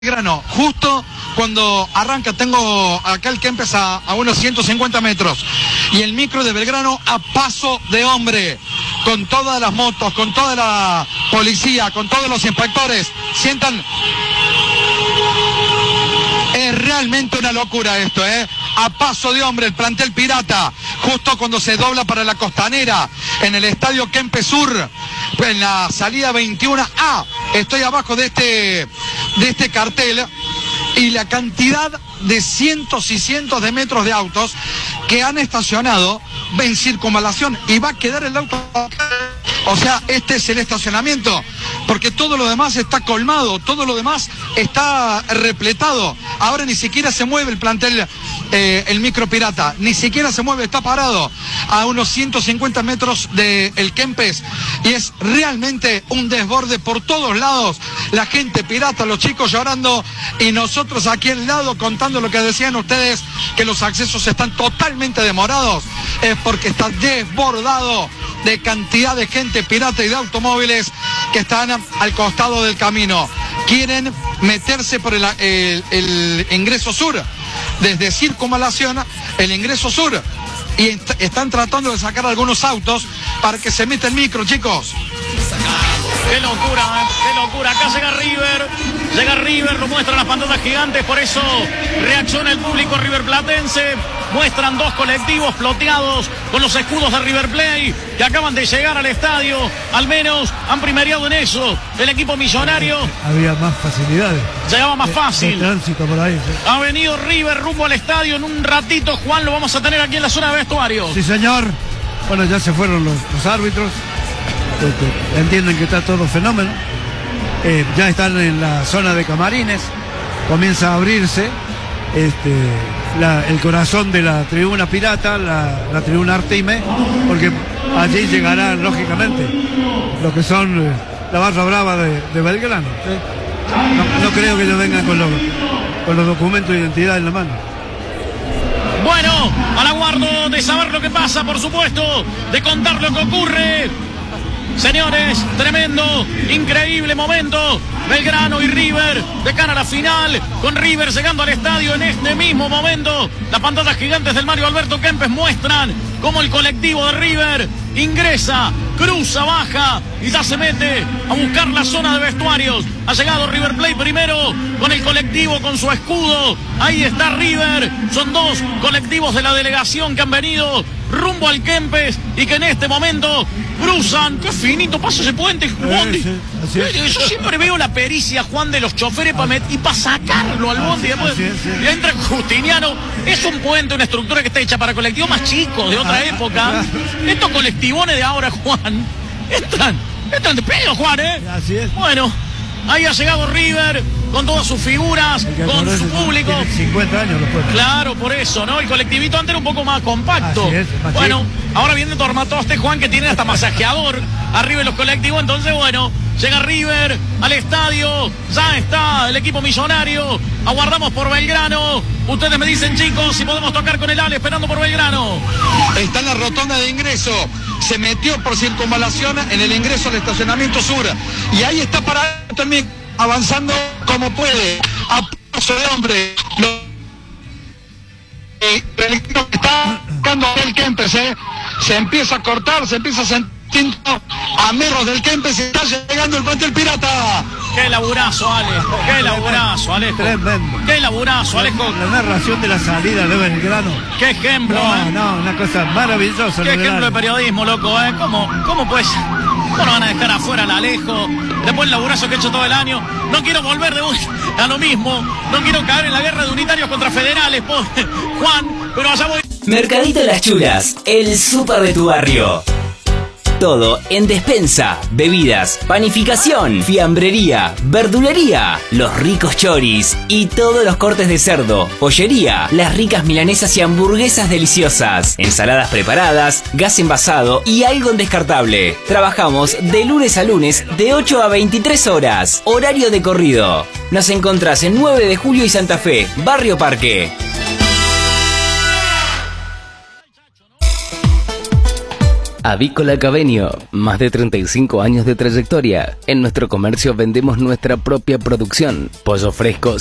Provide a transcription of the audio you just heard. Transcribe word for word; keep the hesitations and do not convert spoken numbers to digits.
Grano, justo cuando arranca, tengo acá el Kempes a, a unos ciento cincuenta metros y el micro de Belgrano a paso de hombre, con todas las motos, con toda la policía, con todos los inspectores. Sientan, es realmente una locura esto, ¿eh? A paso de hombre, el plantel pirata, justo cuando se dobla para la Costanera, en el estadio Kempes Sur, en la salida veintiuno A. Estoy abajo de este, de este cartel y la cantidad de cientos y cientos de metros de autos que han estacionado en circunvalación y va a quedar el auto. O sea, este es el estacionamiento, porque todo lo demás está colmado, todo lo demás está repletado. Ahora ni siquiera se mueve el plantel, eh, el micro pirata, ni siquiera se mueve, está parado a unos ciento cincuenta metros del Kempes y es realmente un desborde por todos lados. La gente pirata, los chicos llorando y nosotros aquí al lado contando lo que decían ustedes, que los accesos están totalmente demorados, es porque está desbordado de cantidad de gente pirata y de automóviles que están al costado del camino. Quieren meterse por el, el, el ingreso sur, desde Circunvalación, el ingreso sur, y est están tratando de sacar algunos autos para que se meta el micro, chicos. Qué locura, ¿eh? Qué locura. Acá llega River, llega River, lo muestran las pantallas gigantes, por eso reacciona el público riverplatense. Muestran dos colectivos floteados con los escudos de River Plate que acaban de llegar al estadio. Al menos han primereado en eso. El equipo millonario. Había más facilidades. Llegaba más fácil. El tránsito por ahí. ¿Sí? Ha venido River rumbo al estadio. En un ratito, Juan, lo vamos a tener aquí en la zona de vestuario. Sí, señor. Bueno, ya se fueron los, los árbitros. Este, entienden que está todo fenómeno. Eh, ya están en la zona de camarines. Comienza a abrirse este, la, el corazón de la tribuna pirata, la, la tribuna Artime, porque allí llegarán, lógicamente, lo que son eh, la barra brava de, de Belgrano. ¿Sí? No, no creo que ellos vengan con los, con los documentos de identidad en la mano. Bueno, al aguardo de saber lo que pasa, por supuesto, de contar lo que ocurre. Señores, tremendo, increíble momento. Belgrano y River de cara a la final, con River llegando al estadio en este mismo momento. Las pantallas gigantes del Mario Alberto Kempes muestran cómo el colectivo de River ingresa, cruza, baja y ya se mete a buscar la zona de vestuarios. Ha llegado River Plate primero con el colectivo, con su escudo. Ahí está River. Son dos colectivos de la delegación que han venido rumbo al Kempes y que en este momento cruzan. Qué finito pasa ese puente, Juan. Eh, sí, Yo siempre veo la pericia, Juan, de los choferes para met- y para sacarlo al bondi. Después Así es, sí. y entra Justiniano. Es un puente, una estructura que está hecha para colectivos más chicos de otra Ah, época. claro. Estos colectivones de ahora, Juan, entran, entran de pedo, Juan, ¿eh? Así es. Bueno, ahí ha llegado River con todas sus figuras, Hay que con acordarse, su público. tiene cincuenta años después. Claro, por eso, ¿no? El colectivito antes era un poco más compacto. Así es, más bueno, chico. ahora viene Tormatoste, Juan, que tiene hasta masajeador arriba de los colectivos. Entonces, bueno, llega River al estadio. Ya está el equipo millonario. Aguardamos por Belgrano. Ustedes me dicen, chicos, si podemos tocar con el Ale esperando por Belgrano. Está en la rotonda de ingreso, se metió por circunvalación en el ingreso al estacionamiento sur y ahí está parado también, avanzando como puede, a paso de hombre. Lo... Eh, el equipo que está buscando el Kempes, ¿eh? Se empieza a cortar, se empieza a sentir a metros del Kempes y está llegando el plantel pirata. Qué laburazo, Ale. Qué laburazo, Alejo. Tremendo. Qué laburazo, Alejo. La narración de la salida de Belgrano. Qué ejemplo, No, ¿eh? no, una cosa maravillosa. Qué ejemplo de periodismo, loco, ¿eh? ¿Cómo, cómo pues? ¿Cómo no van a dejar afuera al Alejo? Después el laburazo que he hecho todo el año. No quiero volver de vuelta a lo mismo. No quiero caer en la guerra de unitarios contra federales, pobre Juan, pero allá voy. Mercadito Las Chulas, el súper de tu barrio. Todo en despensa, bebidas, panificación, fiambrería, verdulería, los ricos choris y todos los cortes de cerdo, pollería, las ricas milanesas y hamburguesas deliciosas, ensaladas preparadas, gas envasado y algo descartable. Trabajamos de lunes a lunes de ocho a veintitrés horas, horario de corrido. Nos encontrás en nueve de julio y Santa Fe, Barrio Parque. Avícola Cabenio, más de treinta y cinco años de trayectoria. En nuestro comercio vendemos nuestra propia producción. Pollo fresco